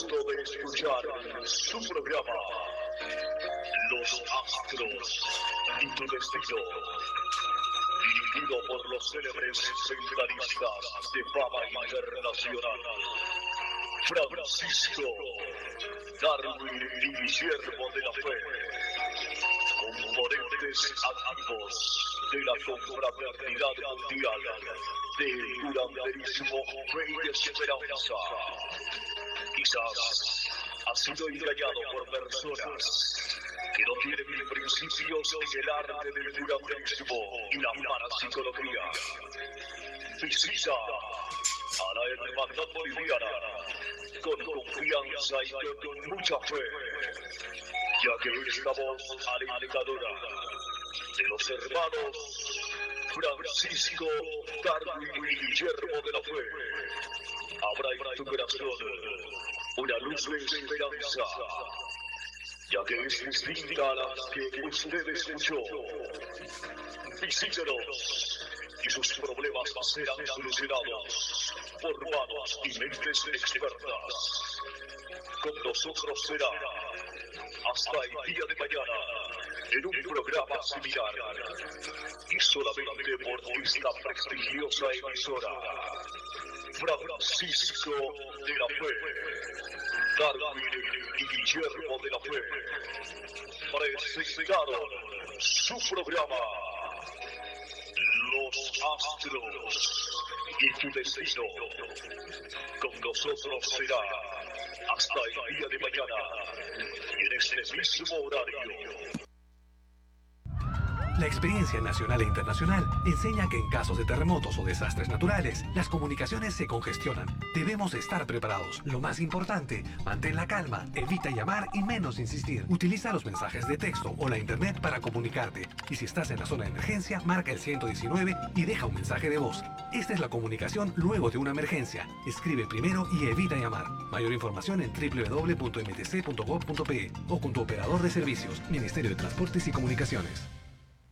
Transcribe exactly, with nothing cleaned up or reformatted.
gusto de escuchar su programa Los Astros y tu Destino, dirigido por los célebres ventanistas de fama internacional, Francisco, Darwin y Guillermo de la Fe, componentes activos de la confraternidad mundial del curanderismo Fe y Esperanza. Quizás ha sido engañado por personas que no tienen ni principios en el arte del curanderismo y la parapsicología. Visita a la hermandad boliviana con confianza y con mucha fe, ya que esta voz alentadora de los hermanos Francisco, Darwin y Guillermo de la Fe habrá en tu corazón una luz de esperanza, ya que es distinta a las que usted escuchó. Visítenos y sus problemas serán solucionados por manos y mentes expertas. Con nosotros será hasta el día de mañana en un programa similar y solamente por esta prestigiosa emisora. Francisco de la Fe, Darwin y Guillermo de la Fe presentaron su programa Los Astros y tu Destino. Con nosotros será hasta el día de mañana y en este mismo horario. La experiencia nacional e internacional enseña que en casos de terremotos o desastres naturales, las comunicaciones se congestionan. Debemos estar preparados. Lo más importante, mantén la calma, evita llamar y menos insistir. Utiliza los mensajes de texto o la internet para comunicarte. Y si estás en la zona de emergencia, marca el ciento diecinueve y deja un mensaje de voz. Esta es la comunicación luego de una emergencia. Escribe primero y evita llamar. Mayor información en doble u doble u doble u punto m t c punto gov punto p e o con tu operador de servicios, Ministerio de Transportes y Comunicaciones.